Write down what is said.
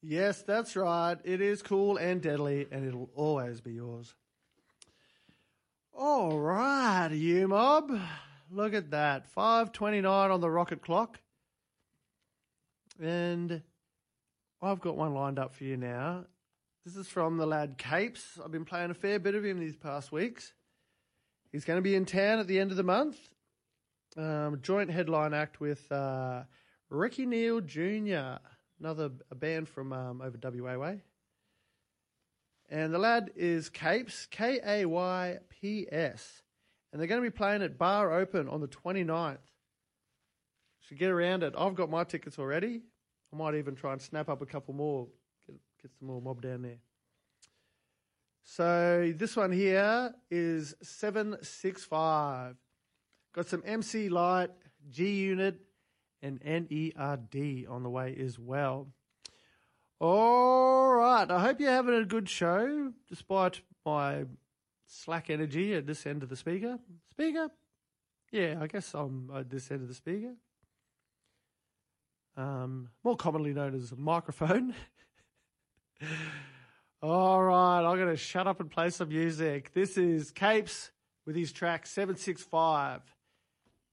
Yes, that's right. It is cool and deadly, and it'll always be yours. All right, you mob. Look at that. 5:29 on the rocket clock. And I've got one lined up for you now. This is from the lad Capes. I've been playing a fair bit of him these past weeks. He's going to be in town at the end of the month. Joint headline act with Ricky Neal Jr., a band from over WA way. And the lad is Capes, Kayps. And they're going to be playing at Bar Open on the 29th. So get around it. I've got my tickets already. I might even try and snap up a couple more, get some more mob down there. So this one here is 765. Got some MC Light, G Unit, and NERD on the way as well. All right. I hope you're having a good show, despite my slack energy at this end of the speaker. Speaker? Yeah, I guess I'm at this end of the speaker. More commonly known as a microphone. All right, I'm going to shut up and play some music. This is Capes with his track 765.